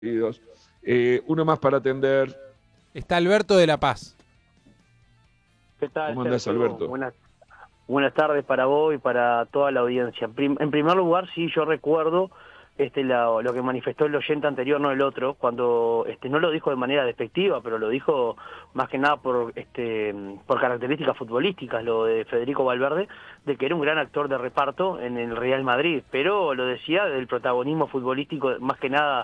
Uno más para atender. Está Alberto de La Paz. ¿Qué tal, ¿Cómo andás, Sergio? Alberto? Buenas tardes para vos y para toda la audiencia. En primer lugar, sí, yo recuerdo lo que manifestó el oyente anterior, no el otro, cuando no lo dijo de manera despectiva, pero lo dijo más que nada por características futbolísticas, lo de Federico Valverde, de que era un gran actor de reparto en el Real Madrid, pero lo decía del protagonismo futbolístico, más que nada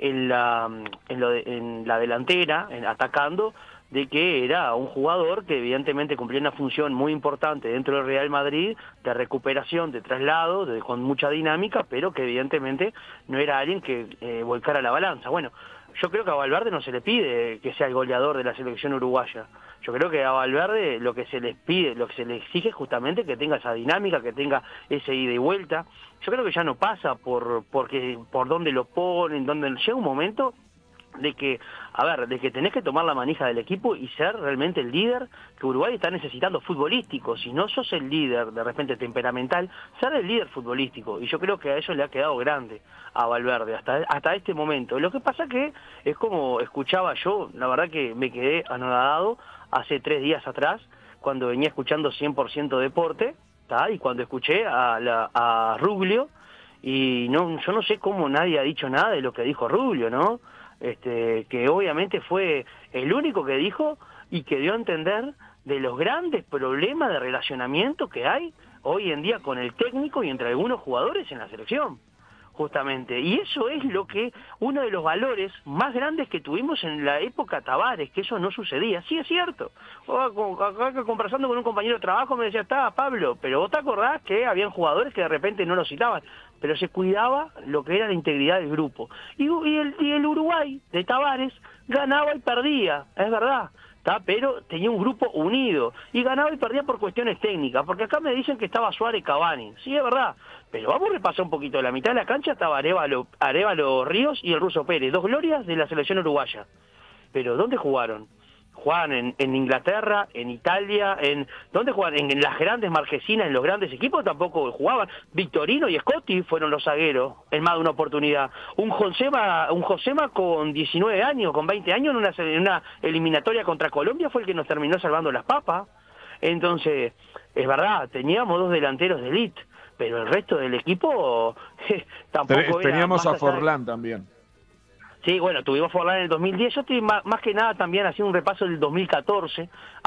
en la delantera, atacando, de que era un jugador que evidentemente cumplía una función muy importante dentro del Real Madrid, de recuperación, de traslado, con mucha dinámica, pero que evidentemente no era alguien que volcara la balanza. Bueno, yo creo que a Valverde no se le pide que sea el goleador de la selección uruguaya. Yo creo que a Valverde lo que se les pide, lo que se le exige es justamente que tenga esa dinámica, que tenga ese ida y vuelta. Yo creo que ya no pasa por dónde lo ponen, llega un momento de que tenés que tomar la manija del equipo y ser realmente el líder que Uruguay está necesitando futbolístico. Si no sos el líder de repente temperamental, ser el líder futbolístico. Y yo creo que a eso le ha quedado grande a Valverde hasta este momento. Lo que pasa que es como escuchaba yo, la verdad que me quedé anodado hace 3 días atrás, cuando venía escuchando 100% deporte, ¿tá? Y cuando escuché a Ruglio, y yo no sé cómo nadie ha dicho nada de lo que dijo Ruglio, ¿no? Que obviamente fue el único que dijo y que dio a entender de los grandes problemas de relacionamiento que hay hoy en día con el técnico y entre algunos jugadores en la selección, justamente. Y eso es uno de los valores más grandes que tuvimos en la época Tavares, que eso no sucedía. Sí, es cierto. Acá conversando con un compañero de trabajo me decía, está Pablo, pero vos te acordás que habían jugadores que de repente no lo citaban, pero se cuidaba lo que era la integridad del grupo. Y el Uruguay de Tavares ganaba y perdía, es verdad, pero tenía un grupo unido y ganaba y perdía por cuestiones técnicas, porque acá me dicen que estaba Suárez y Cavani, sí, es verdad, pero vamos a repasar un poquito. La mitad de la cancha estaba Arévalo Ríos y el Ruso Pérez, dos glorias de la selección uruguaya. Pero ¿dónde jugaron? Juegan en Inglaterra, en Italia, ¿dónde juegan? En las grandes marquesinas, en los grandes equipos tampoco jugaban. Victorino y Scotti fueron los zagueros en más de una oportunidad. Un Josema con 19 años, con 20 años en una eliminatoria contra Colombia fue el que nos terminó salvando las papas. Entonces, es verdad, teníamos dos delanteros de elite, pero el resto del equipo tampoco era Teníamos más a allá Forlán también. Sí, bueno, tuvimos Forlán en el 2010. Yo estoy más que nada también haciendo un repaso del 2014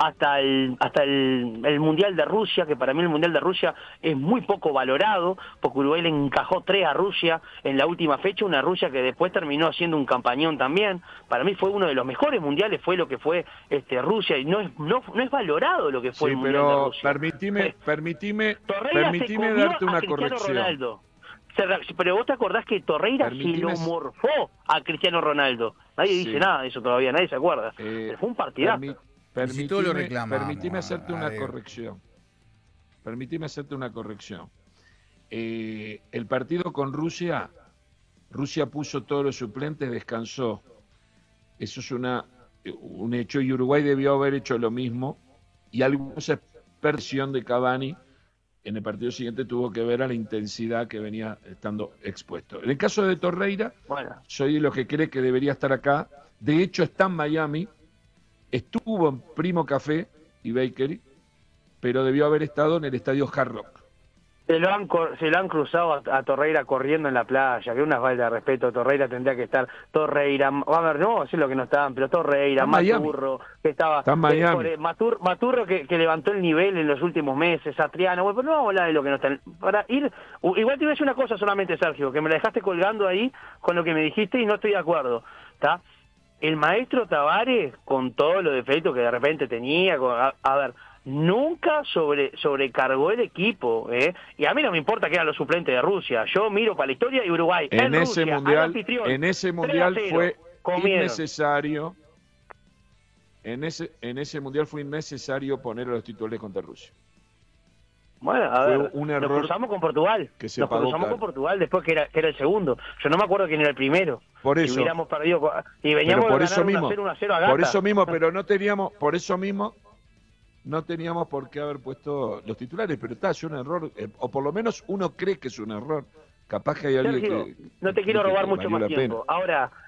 hasta el Mundial de Rusia, que para mí el Mundial de Rusia es muy poco valorado, porque Uruguay le encajó 3 a Rusia en la última fecha, una Rusia que después terminó haciendo un campañón también. Para mí fue uno de los mejores mundiales, fue lo que fue Rusia, y no es valorado lo que fue Sí, el Mundial de pero Rusia. Torreira se permitime comió darte a una Cristiano corrección. Ronaldo. Pero vos te acordás que Torreira se Permitime, lo morfó a Cristiano Ronaldo. Nadie dice sí. nada de eso todavía, nadie se acuerda. Pero fue un partidazo. Y si todo lo Permitime reclamamos, hacerte una Diego. corrección. Permitime hacerte una corrección. El partido con Rusia, Rusia puso todos los suplentes, descansó. Eso es un hecho, y Uruguay debió haber hecho lo mismo, y alguna expresión de Cavani en el partido siguiente tuvo que ver a la intensidad que venía estando expuesto. En el caso de Torreira, Bueno, soy de los que cree que debería estar acá. De hecho, está en Miami, estuvo en Primo Café y Bakery, pero debió haber estado en el estadio Hard Rock. se lo han cruzado a Torreira corriendo en la playa, que una falta de respeto. Torreira tendría que estar. Torreira, a ver, no sé lo que no estaban, pero Torreira, Está en Miami. Maturro, que estaba. Está en Miami. Maturro que levantó el nivel en los últimos meses, Satriano. Bueno, pero no vamos a hablar de lo que no están. Igual te voy a decir una cosa solamente, Sergio, que me la dejaste colgando ahí con lo que me dijiste y no estoy de acuerdo. ¿Está? El maestro Tavares, con todos los defectos que de repente tenía, a ver, nunca sobrecargó el equipo, ¿eh? Y a mí no me importa que eran los suplentes de Rusia. Yo miro para la historia y Uruguay, En ese Rusia, al mundial, anfitrión, en ese 3 a mundial 0, fue comieron. innecesario. En ese mundial fue innecesario poner a los titulares contra Rusia. Bueno, a Fue ver, un nos error cruzamos con Portugal. que se Nos pagó cruzamos caro. con Portugal después que era el segundo. Yo no me acuerdo quién era el primero. Por Y eso. hubiéramos perdido. Y Pero veníamos de por ganar eso 1 a mismo, 0, 1 a 0 a por Gata. eso mismo, pero no teníamos, por eso mismo, no teníamos por qué haber puesto los titulares, pero es un error, o por lo menos uno cree que es un error. Capaz que hay alguien Sergio, que no te quiero dije robar que mucho valió más la pena. tiempo. Ahora,